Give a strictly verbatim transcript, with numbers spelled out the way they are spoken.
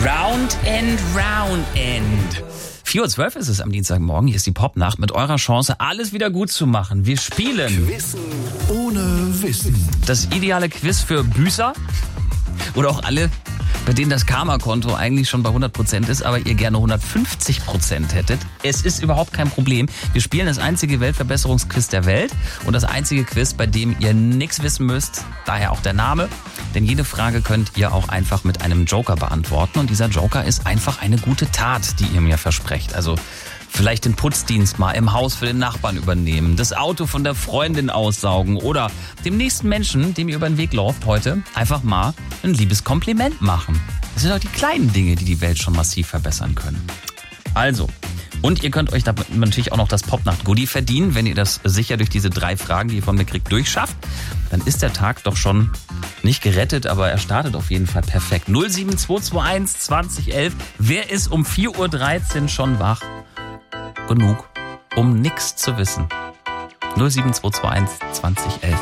Round and Round and. vier Uhr zwölf ist es am Dienstagmorgen. Hier ist die Popnacht mit eurer Chance, alles wieder gut zu machen. Wir spielen Wissen ohne Wissen. Das ideale Quiz für Büßer oder auch alle, bei denen das Karma-Konto eigentlich schon bei hundert Prozent ist, aber ihr gerne hundertfünfzig Prozent hättet. Es ist überhaupt kein Problem. Wir spielen das einzige Weltverbesserungsquiz der Welt und das einzige Quiz, bei dem ihr nichts wissen müsst, daher auch der Name. Denn jede Frage könnt ihr auch einfach mit einem Joker beantworten und dieser Joker ist einfach eine gute Tat, die ihr mir versprecht. Also vielleicht den Putzdienst mal im Haus für den Nachbarn übernehmen, das Auto von der Freundin aussaugen oder dem nächsten Menschen, dem ihr über den Weg lauft heute, einfach mal ein liebes Kompliment machen. Das sind doch die kleinen Dinge, die die Welt schon massiv verbessern können. Also, und ihr könnt euch damit natürlich auch noch das Popnacht-Goodie verdienen, wenn ihr das sicher durch diese drei Fragen, die ihr von mir kriegt, durchschafft. Dann ist der Tag doch schon nicht gerettet, aber er startet auf jeden Fall perfekt. null sieben zwei zwei eins zwanzig elf. Wer ist um vier Uhr dreizehn schon wach? Genug, um nichts zu wissen. null sieben zwei zwei eins zwanzig elf.